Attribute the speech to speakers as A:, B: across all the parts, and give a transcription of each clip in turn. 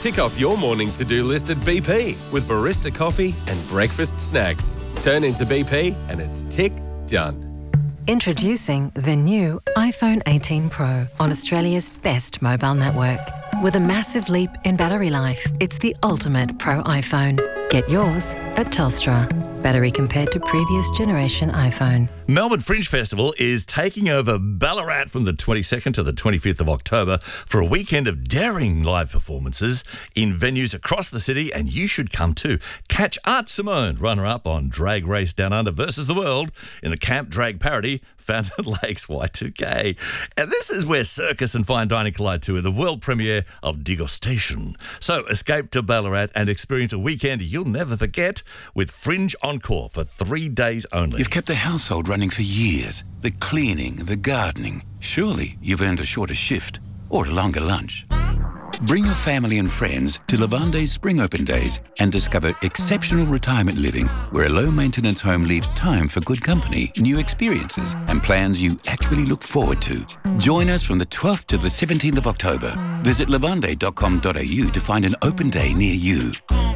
A: Tick off your morning to-do list at BP with barista coffee and breakfast snacks. Turn into BP and it's tick done.
B: Introducing the new iPhone 18 Pro on Australia's best mobile network. With a massive leap in battery life, it's the ultimate Pro iPhone. Get yours at Telstra. Battery compared to previous generation iPhone.
C: Melbourne Fringe Festival is taking over Ballarat from the 22nd to the 25th of October for a weekend of daring live performances in venues across the city, and you should come too. Catch Art Simone, runner-up on Drag Race Down Under versus the World in the Camp Drag parody, Fountain Lakes Y2K. And this is where circus and fine dining collide too, in the world premiere of Degustation. So escape to Ballarat and experience a weekend you'll never forget with Fringe Encore for 3 days only.
D: You've kept the household running for years. The cleaning, the gardening. Surely you've earned a shorter shift or a longer lunch. Bring your family and friends to Lavande's Spring Open Days and discover exceptional retirement living where a low-maintenance home leaves time for good company, new experiences and plans you actually look forward to. Join us from the 12th to the 17th of October. Visit lavande.com.au to find an open day near you.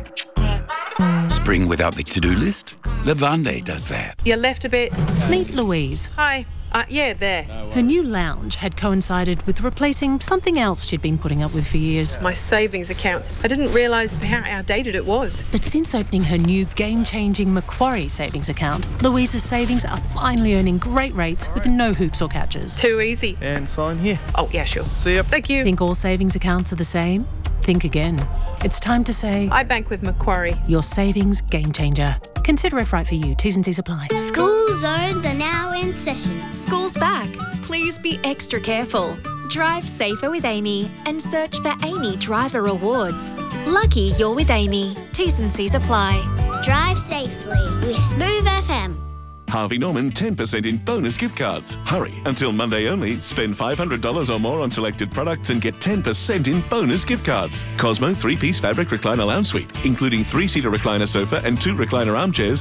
D: Spring without the to-do list? Lavande does that.
E: You left a bit.
F: Meet Louise.
E: Hi. Yeah, there.
F: Her new lounge had coincided with replacing something else she'd been putting up with for years.
E: My savings account. I didn't realise how outdated it was.
F: But since opening her new game-changing Macquarie savings account, Louise's savings are finally earning great rates with no hoops or catches.
E: Too easy.
G: And sign here.
E: Oh, yeah, sure.
G: See ya.
E: Thank you.
F: Think all savings accounts are the same? Think again. It's time to say,
E: I bank with Macquarie.
F: Your savings game changer. Consider if right for you. T's and C's apply.
H: School zones are now in session.
I: School's back. Please be extra careful. Drive safer with Amy and search for Amy Driver Awards. Lucky you're with Amy. T's and C's apply.
H: Drive safely with Smooth FM.
J: Harvey Norman 10% in bonus gift cards. Hurry, until Monday only. Spend $500 or more on selected products and get 10% in bonus gift cards. Cosmo 3-piece fabric recliner lounge suite, including 3-seater recliner sofa and 2 recliner armchairs,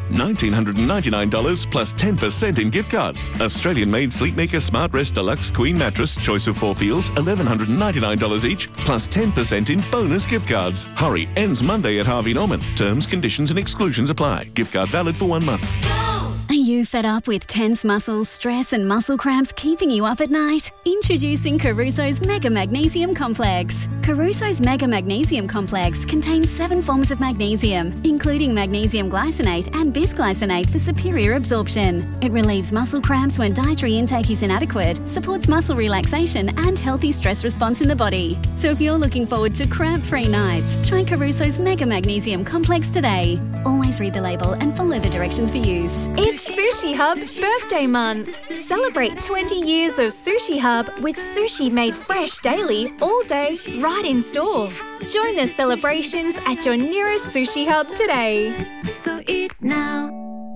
J: $1,999 plus 10% in gift cards. Australian-made Sleepmaker Smart Rest Deluxe Queen Mattress, choice of 4 feels, $1,199 each, plus 10% in bonus gift cards. Hurry, ends Monday at Harvey Norman. Terms, conditions and exclusions apply. Gift card valid for 1 month.
K: Are you fed up with tense muscles, stress and muscle cramps keeping you up at night? Introducing Caruso's Mega Magnesium Complex. Caruso's Mega Magnesium Complex contains 7 forms of magnesium, including magnesium glycinate and bisglycinate for superior absorption. It relieves muscle cramps when dietary intake is inadequate, supports muscle relaxation and healthy stress response in the body. So if you're looking forward to cramp-free nights, try Caruso's Mega Magnesium Complex today. Always read the label and follow the directions for use.
I: It's Sushi Hub's birthday month. Celebrate 20 years of Sushi Hub with sushi made fresh daily, all day, right in store. Join the celebrations at your nearest Sushi Hub today. So eat now.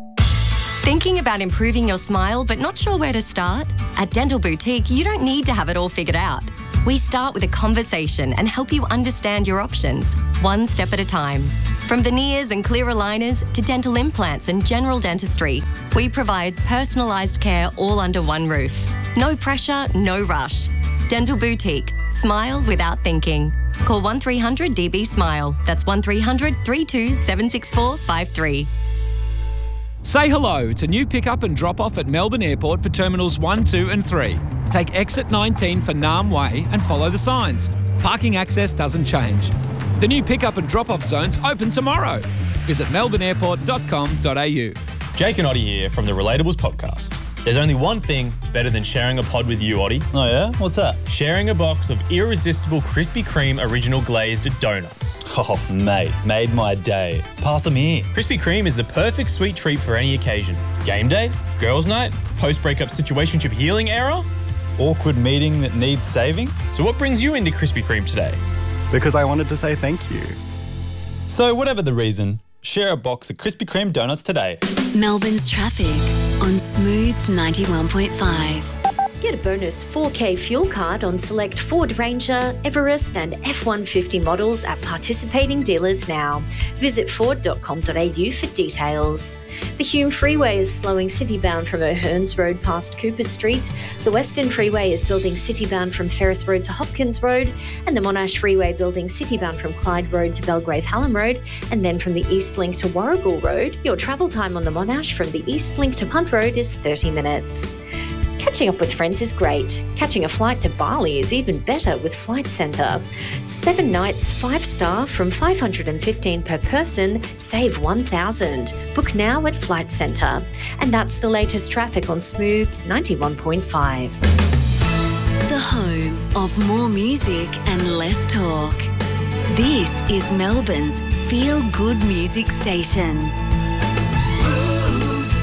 I: Thinking about improving your smile but not sure where to start? At Dental Boutique, you don't need to have it all figured out. We start with a conversation and help you understand your options, one step at a time. From veneers and clear aligners to dental implants and general dentistry, we provide personalised care all under one roof. No pressure, no rush. Dental Boutique. Smile without thinking. Call 1300 DB Smile. That's 1300 32 764 53.
G: Say hello to new pick-up and drop-off at Melbourne Airport for Terminals 1, 2 and 3. Take exit 19 for Nam Way and follow the signs. Parking access doesn't change. The new pick-up and drop-off zones open tomorrow. Visit melbourneairport.com.au.
L: Jake and Oddie here from the Relatables podcast. There's only one thing better than sharing a pod with you, Oddie.
M: Oh yeah? What's that?
L: Sharing a box of irresistible Krispy Kreme original glazed donuts.
M: Oh, mate, made my day. Pass them here.
L: Krispy Kreme is the perfect sweet treat for any occasion. Game day, girls' night, post-breakup situationship healing era.
M: Awkward meeting that needs saving.
L: So what brings you into Krispy Kreme today?
N: Because I wanted to say thank you.
M: So whatever the reason, share a box of Krispy Kreme donuts today.
O: Melbourne's traffic on Smooth 91.5. Get a bonus 4K fuel card on select Ford Ranger, Everest and F-150 models at participating dealers now. Visit ford.com.au for details. The Hume Freeway is slowing citybound from O'Hearns Road past Cooper Street. The Western Freeway is building citybound from Ferris Road to Hopkins Road, and the Monash Freeway building citybound from Clyde Road to Belgrave Hallam Road, and then from the East Link to Warragul Road. Your travel time on the Monash from the East Link to Punt Road is 30 minutes. Catching up with friends is great. Catching a flight to Bali is even better with Flight Centre. 7 nights, 5-star from $515 per person, save $1,000. Book now at Flight Centre. And that's the latest traffic on Smooth 91.5.
P: The home of more music and less talk. This is Melbourne's feel-good music station.
Q: Smooth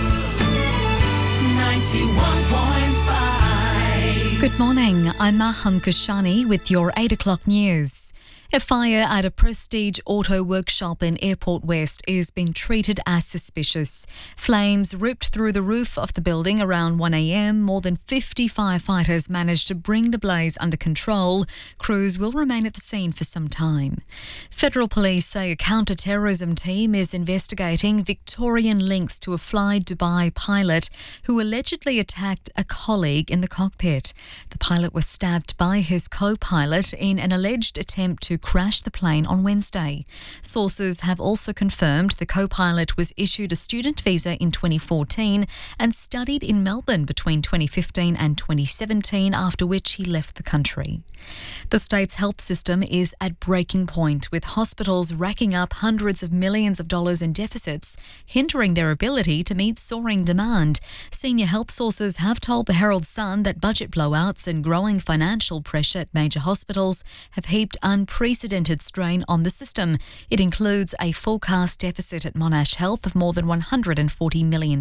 Q: 91.5.
R: Good morning, I'm Maham Kashani with your 8 o'clock news. A fire at a prestige auto workshop in Airport West is being treated as suspicious. Flames ripped through the roof of the building around 1 a.m. More than 50 firefighters managed to bring the blaze under control. Crews will remain at the scene for some time. Federal police say a counter-terrorism team is investigating Victorian links to a Fly Dubai pilot who allegedly attacked a colleague in the cockpit. The pilot was stabbed by his co-pilot in an alleged attempt to crash the plane on Wednesday. Sources have also confirmed the co-pilot was issued a student visa in 2014 and studied in Melbourne between 2015 and 2017, after which he left the country. The state's health system is at breaking point, with hospitals racking up hundreds of millions of dollars in deficits, hindering their ability to meet soaring demand. Senior health sources have told the Herald Sun that budget blowouts and growing financial pressure at major hospitals have heaped unprecedented strain on the system. It includes a forecast deficit at Monash Health of more than $140 million.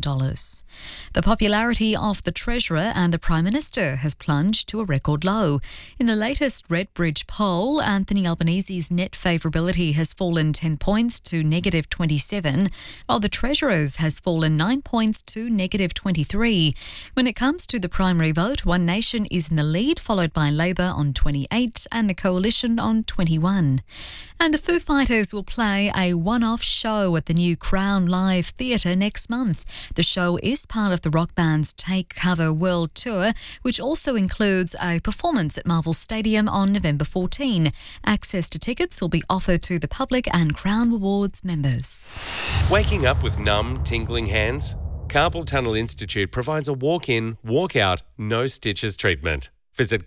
R: The popularity of the Treasurer and the Prime Minister has plunged to a record low. In the latest Redbridge poll, Anthony Albanese's net favourability has fallen 10 points to negative 27, while the Treasurer's has fallen 9 points to negative 23. When it comes to the primary vote, One Nation is in the lead, followed by Labor on 28 and the Coalition on 21. And the Foo Fighters will play a one-off show at the new Crown Live Theatre next month. The show is part of the rock band's Take Cover World Tour, which also includes a performance at Marvel Stadium on November 14. Access to tickets will be offered to the public and Crown Awards members.
A: Waking up with numb, tingling hands? Carpal Tunnel Institute provides a walk-in, walk-out, no stitches treatment. Visit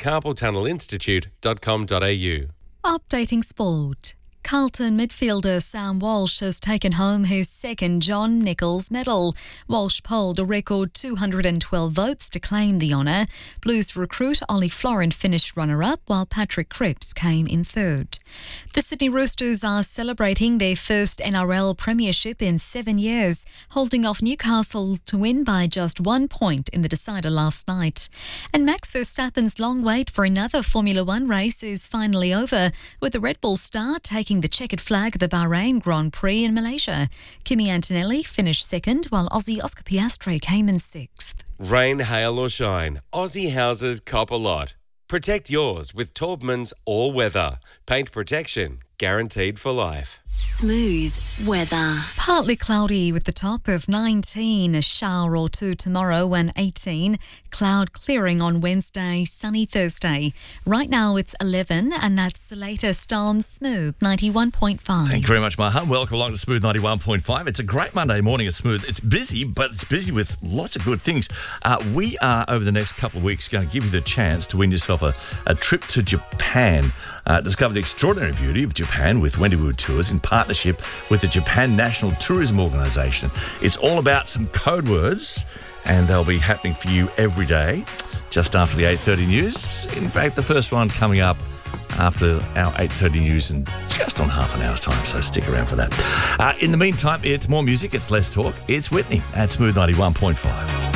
A: carpaltunnelinstitute.com.au.
R: Updating sport. Carlton midfielder Sam Walsh has taken home his second John Nichols medal. Walsh polled a record 212 votes to claim the honour. Blues recruit Ollie Florent finished runner-up, while Patrick Cripps came in third. The Sydney Roosters are celebrating their first NRL premiership in 7 years, holding off Newcastle to win by just 1 point in the decider last night. And Max Verstappen's long wait for another Formula One race is finally over, with the Red Bull star taking the checkered flag at the Bahrain Grand Prix in Malaysia. Kimi Antonelli finished second, while Aussie Oscar Piastri came in sixth.
A: Rain, hail or shine, Aussie houses cop a lot. Protect yours with Taubman's All Weather. Paint protection guaranteed for life.
P: Smooth weather.
R: Partly cloudy with the top of 19, a shower or two tomorrow and 18. Cloud clearing on Wednesday, sunny Thursday. Right now it's 11 and that's the latest on Smooth 91.5.
C: Thank you very much, Maha. Welcome along to Smooth 91.5. It's a great Monday morning at Smooth. It's busy, but it's busy with lots of good things. We are, over the next couple of weeks, going to give you the chance to win yourself a trip to Japan. Discover the extraordinary beauty of Japan with Wendywood Tours in partnership with the Japan National Tourism Organisation. It's all about some code words, and they'll be happening for you every day, just after the 8:30 news. In fact, the first one coming up after our 8:30 news in just on half an hour's time, so stick around for that. In the meantime, it's more music, it's less talk. It's Whitney at Smooth 91.5.